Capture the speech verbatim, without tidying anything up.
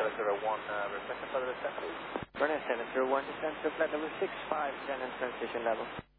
seven zero one, uh, request for the descent, please. Bernet seven zero one, descent to flight level six five ten and transition level.